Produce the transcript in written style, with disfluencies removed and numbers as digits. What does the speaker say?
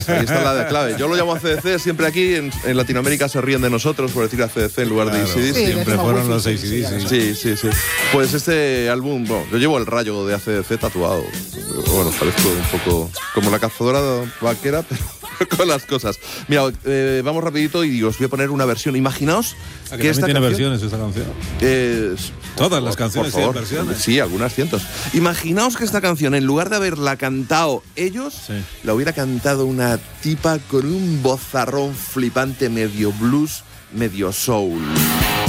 Ahí está la clave. Yo lo llamo AC/DC, siempre aquí en Latinoamérica se ríen de nosotros por decir AC/DC en lugar de AC/DC. Sí, Siempre fueron los AC/DC. Sí. Pues este álbum, bueno, yo llevo el rayo de AC/DC tatuado. Bueno, parezco un poco como la cazadora vaquera, pero con las cosas. Mira, vamos rapidito y os voy a poner una versión. Imaginaos que esta tiene versiones esta canción. Todas las canciones tienen versiones. Sí, algunas cientos. Imaginaos que esta canción, en lugar de haberla cantado ellos, la hubiera cantado una tipa con un vozarrón flipante, medio blues, medio soul.